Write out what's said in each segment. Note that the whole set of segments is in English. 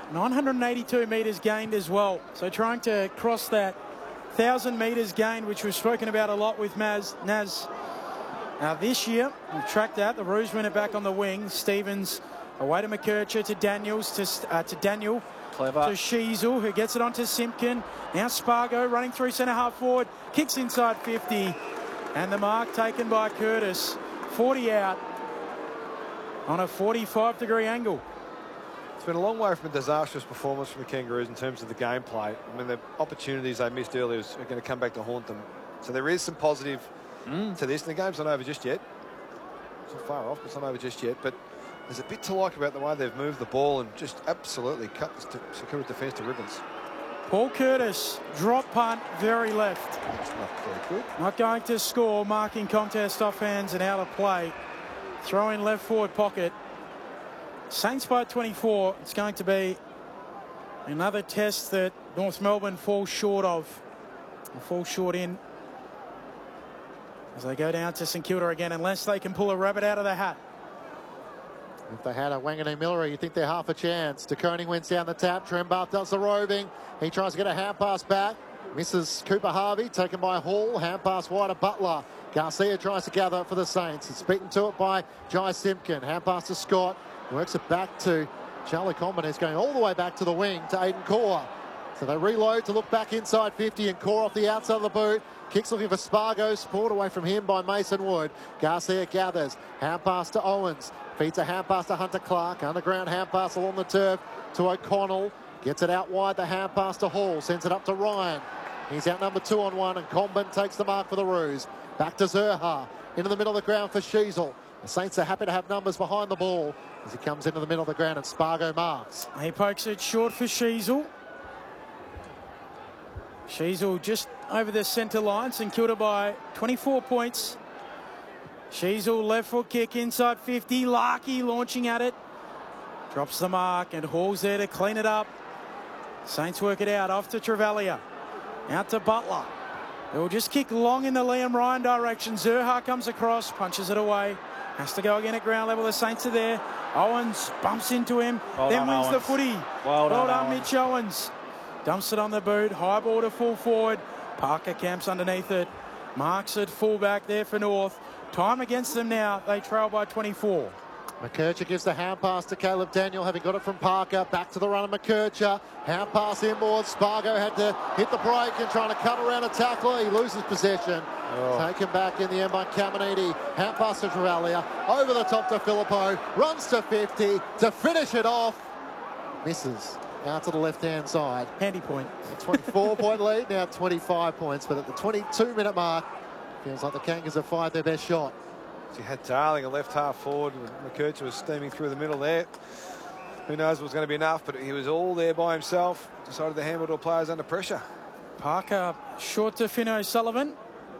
982 metres gained as well. So trying to cross that 1,000 metres gained, which we've spoken about a lot with Naz. This year, we've tracked that. The Roos win it back on the wing. Stevens away to McKercher, to Daniels, to Daniel. Clever. To Sheasel, who gets it onto Simpkin. Now Spargo running through centre half forward. Kicks inside 50. And the mark taken by Curtis. 40 out on a 45-degree angle. It's been a long way from a disastrous performance from the Kangaroos in terms of the gameplay. I mean, the opportunities they missed earlier are going to come back to haunt them. So there is some positive to this. And the game's not over just yet. It's not far off, but it's not over just yet. But there's a bit to like about the way they've moved the ball and just absolutely cut the Sakura defence to ribbons. Paul Curtis, drop punt, very left. That's not very good. Not going to score, marking contest off hands and out of play. Throw in left forward pocket. Saints by 24. It's going to be another test that North Melbourne falls short of. Fall short in as they go down to St Kilda again, unless they can pull a rabbit out of the hat. If they had a Wanganeen Miller, you think they're half a chance. De Koning wins down the tap. Trembath does the roving. He tries to get a hand pass back. Misses Cooper Harvey, taken by Hall. Hand pass wide to Butler. Garcia tries to gather for the Saints. It's beaten to it by Jai Simpkin. Hand pass to Scott. Works it back to Charlie Comben, who's going all the way back to the wing to Aiden Core. So they reload to look back inside 50 and Core off the outside of the boot. Kicks looking for Spargo. Support away from him by Mason Wood. Garcia gathers. Hand pass to Owens. Feeds a hand pass to Hunter Clark. Underground hand pass along the turf to O'Connell. Gets it out wide. The hand pass to Hall. Sends it up to Ryan. He's out number 2 on 1 and Comben takes the mark for the Roos. Back to Zerha. Into the middle of the ground for Sheasel. The Saints are happy to have numbers behind the ball as he comes into the middle of the ground and Spargo marks. He pokes it short for Sheasel. Sheasel just over the centre line. St Kilda by 24 points. Sheasel left foot kick inside 50. Larkey launching at it. Drops the mark and Hall's there to clean it up. Saints work it out. Off to Travalia. Out to Butler. They'll just kick long in the Liam Ryan direction. Zerha comes across, punches it away. Has to go again at ground level. The Saints are there. Owens bumps into him. Then wins the footy. Well done, Mitch Owens. Dumps it on the boot. High ball to full forward. Parker camps underneath it. Marks it full back there for North. Time against them now. They trail by 24. McKercher gives the hand pass to Caleb Daniel, having got it from Parker. Back to the run of McKercher. Hand pass inboard. Spargo had to hit the break and trying to cut around a tackler. He loses possession. Taken back in the end by Caminiti. Hand pass to Travalia. Over the top to Filippo. Runs to 50 to finish it off. Misses. Out to the left-hand side. Handy point. A 24-point lead, now 25 points. But at the 22-minute mark, feels like the Kangas have fired their best shot. You had Darling, a left half forward. McKercher was steaming through the middle there. Who knows if it was going to be enough, but he was all there by himself. Decided to handle to players under pressure. Parker short to Finn O'Sullivan.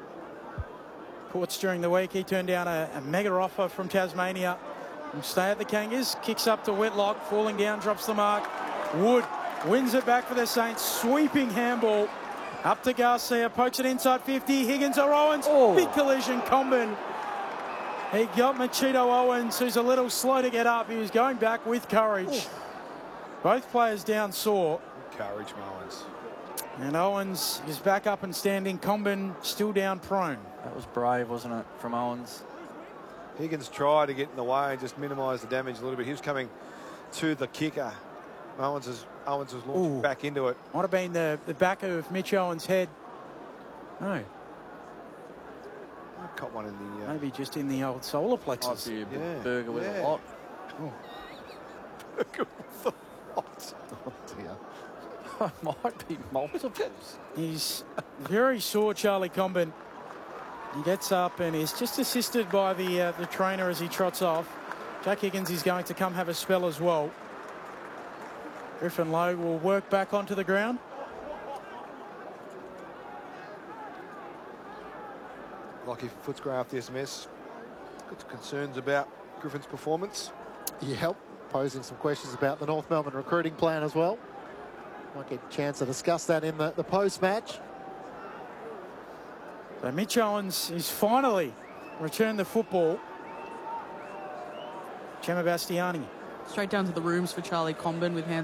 Reports during the week he turned down a mega offer from Tasmania. Will stay at the Kangas. Kicks up to Whitlock. Falling down, drops the mark. Wood wins it back for the Saints. Sweeping handball. Up to Garcia. Pokes it inside 50. Higgins or Owens. Big collision. Comben. He got Machito Owens, who's a little slow to get up. He was going back with courage. Both players down sore. Courage, Owens. And Owens is back up and standing. Comben still down prone. That was brave, wasn't it, from Owens? Higgins tried to get in the way and just minimise the damage a little bit. He was coming to the kicker. Owens was launching back into it. Might have been the back of Mitch Owens' head. No. Caught one in the... Maybe just in the old solar plexus. Burger with a lot. Burger with a lot. Oh dear. Might be multiples. He's very sore, Charlie Comben. He gets up and is just assisted by the trainer as he trots off. Jack Higgins is going to come have a spell as well. Griffin Lowe will work back onto the ground. Lockie Footscray the SMS. Got concerns about Griffin's performance. Yep, posing some questions about the North Melbourne recruiting plan as well. Might get a chance to discuss that in the post-match. So Mitch Owens is finally returned the football. Gemma Bastiani. Straight down to the rooms for Charlie Comben with hands